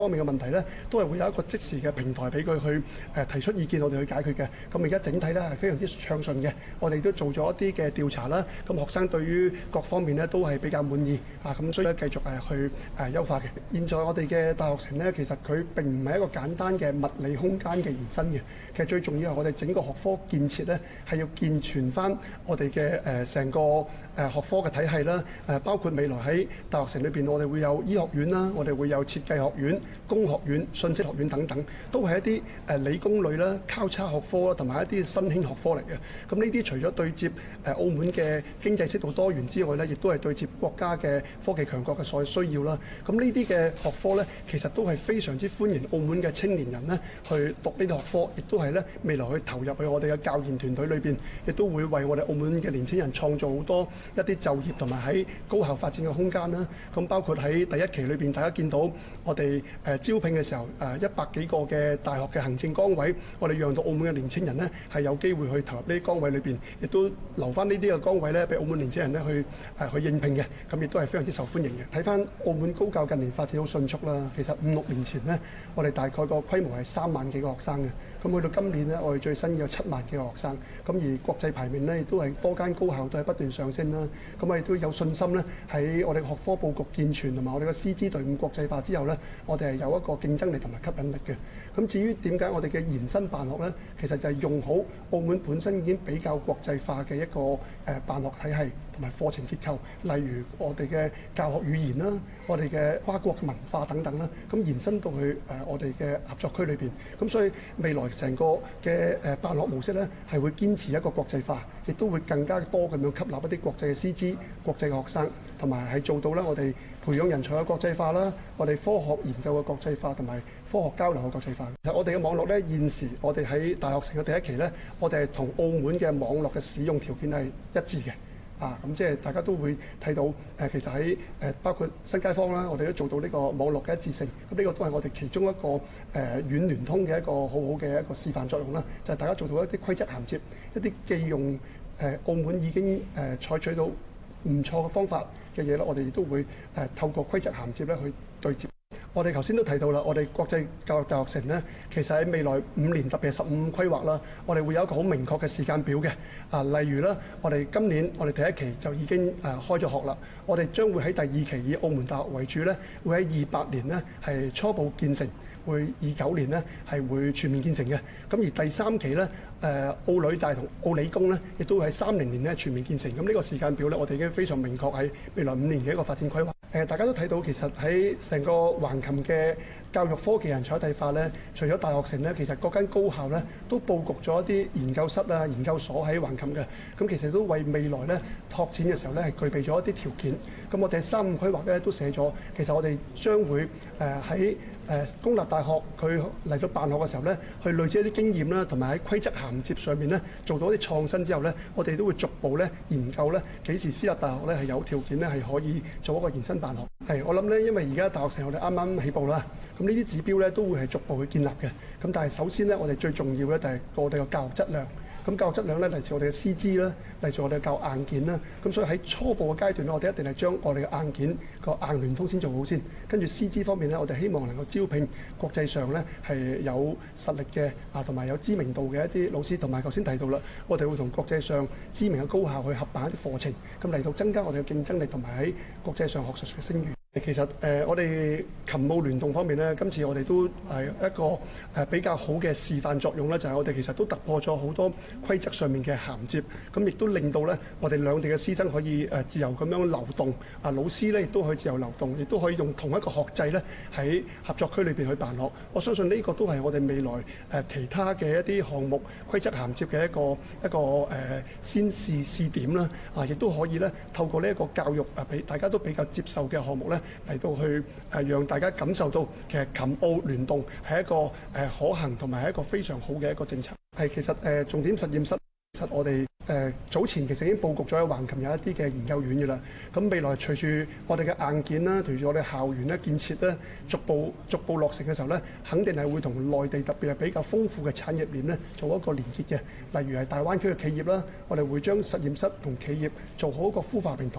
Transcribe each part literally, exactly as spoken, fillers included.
方面嘅問題咧，都係會有一個即時嘅平台俾佢去誒提出意見，我哋去解決嘅。咁而家整體咧係非常之暢順嘅，我哋都做咗一啲嘅調查啦。咁學生對於各方面咧都係比較滿意啊，咁所以繼續誒去誒優化嘅。現在我哋嘅大學城咧，其實佢並唔係一個簡單嘅物理空間嘅延伸嘅。其實最重要係我哋整個學科建設咧，係要健全翻我哋嘅誒成個誒學科嘅體系啦。誒包括未來喺大學城裏邊，我哋會有醫學院啦，我哋會有設計學院、工學院、信息學院等等，都係一啲誒理工類啦、交叉學科啦，同埋一啲新興學科嚟嘅。咁呢啲除咗對接誒澳門嘅經濟適度多元之外咧，亦都係對接國家嘅科技強國嘅所需要啦。咁呢啲嘅學科咧，其實都係非常之歡迎澳門嘅青年人咧去讀呢啲學科，亦都係咧未來去投入去我哋嘅教研團隊裏邊，亦都會為我哋澳門嘅年輕人創造好多一啲就業同埋喺高校發展嘅空間啦。咁包括喺第一期裏邊，大家見到我哋誒招聘嘅時候，誒一百幾個嘅大學嘅行政崗位，我哋讓到澳門嘅年青人呢係有機會去投入呢啲崗位裏邊，亦都留翻呢啲嘅崗位咧俾澳門年青人咧去誒去應聘嘅，咁亦都係非常之受歡迎嘅。睇翻澳門高教近年發展好迅速啦，其實五六年前呢，我哋大概個規模係三萬幾個學生嘅，咁去到今年呢，我哋最新有七萬幾個學生，咁而國際排名呢，亦都係多間高校都係不斷上升啦，咁我哋都有信心呢，喺我哋學科佈局健全同埋我哋嘅師資隊伍國際化之後呢，我哋係有一個競爭力同埋吸引力嘅。咁至於點解我哋嘅延伸辦學呢？其實就係用好澳門本身已經比較國際化嘅一個誒辦學體系同埋課程結構，例如我哋嘅教學語言啦，我哋嘅跨國文化等等啦，咁延伸到去誒我哋嘅合作區裏邊。咁所以未來成個嘅誒辦學模式呢，係會堅持一個國際化，亦都會更加多咁樣吸納一啲國際嘅師資、國際嘅學生，同埋係做到咧我哋培養人才嘅國際化啦，我哋科學研究嘅國際化同埋科學交流嘅國際化。其實我哋嘅網絡咧，現時我哋喺大學城嘅第一期咧，我哋係同澳門嘅網絡嘅使用條件係一致嘅。啊，咁即係大家都會睇到誒、呃，其實喺誒、呃、包括新街坊啦，我哋都做到呢個網絡嘅一致性。咁呢個都係我哋其中一個誒軟、呃、聯通嘅一個好好嘅一個示範作用啦。就係、是、大家做到一啲規則銜接，一啲既用誒、呃、澳門已經誒、呃、採取到唔錯嘅方法嘅嘢啦，我哋亦都會誒、呃、透過規則銜接咧去對接。我哋頭先都提到啦，我哋國際教育大學城呢，其實喺未來五年，特別係十五規劃啦，我哋會有一個好明確嘅時間表嘅。啊，例如啦，我哋今年我哋第一期就已經誒開咗學啦，我哋將會喺第二期以澳門大學為主呢，會喺二八年呢係初步建成，會二九年呢係會全面建成嘅。咁而第三期呢，誒澳女大同澳理工呢，亦都會喺三零年呢全面建成。咁呢個時間表呢，我哋已經非常明確喺未來五年嘅一個發展規劃。誒，大家都睇到其實喺成個橫琴嘅教育科技人才一體化咧，除咗大學城咧，其實各間高校咧都佈局咗一啲研究室啊、研究所喺橫琴嘅。咁其實都為未來咧拓展嘅時候咧係具備咗一啲條件。咁我哋三五規劃咧都寫咗，其實我哋將會誒喺誒公立大學佢嚟到辦學嘅時候咧，去累積一啲經驗啦，同埋喺規則銜接上面咧做到一啲創新之後咧，我哋都會逐步咧研究咧幾時私立大學咧係有條件咧係可以做一個延伸辦學。係，我諗咧，因為而家大學城我哋啱啱起步啦，咁呢啲指標咧都會係逐步去建立嘅。咁但係首先咧，我哋最重要咧就係我哋嘅教學質量。咁教學質量咧嚟自我哋嘅師資啦，嚟自我哋嘅教學硬件啦。咁所以喺初步嘅階段咧，我哋一定係將我哋嘅硬件個硬聯通先做好先。跟住師資方面咧，我哋希望能夠招聘國際上咧係有實力嘅啊，同埋有知名度嘅一啲老師。同埋頭先提到啦，我哋會同國際上知名嘅高校去合辦一啲課程，咁嚟到增加我哋嘅競爭力同埋喺國際上學術嘅聲譽。其實誒、呃，我哋勤務聯動方面咧，今次我哋都係一個誒、呃、比較好嘅示範作用咧，就係、是、我哋其實都突破咗好多規則上面嘅銜接，咁亦都令到咧我哋兩地嘅師生可以誒自由咁樣流動，啊老師咧亦都可以自由流動，亦都可以用同一個學制咧喺合作區裏邊去辦學。我相信呢個都係我哋未來誒、呃、其他嘅一啲項目規則銜接嘅一個一個誒、呃、先試試點啦，啊亦都可以咧透過呢一個教育啊，俾大家都比較接受嘅項目咧。嚟到去誒，讓大家感受到其實勤澳聯動係一個誒可行同埋係一個非常好嘅一個政策。係其實誒重點實驗室，其實我哋誒早前其實已經佈局咗喺橫琴有一啲嘅研究院嘅啦。咁未來隨住我哋嘅硬件啦，隨住我哋校園咧建設咧，逐步逐步落成嘅時候咧，肯定係會同內地特別係比較豐富嘅產業鏈咧做一個連結嘅。例如係大灣區嘅企業啦，我哋會將實驗室同企業做好一個孵化平台。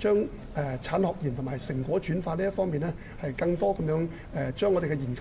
將誒產學研同埋成果轉化呢一方面咧，係更多咁樣誒將我哋嘅研究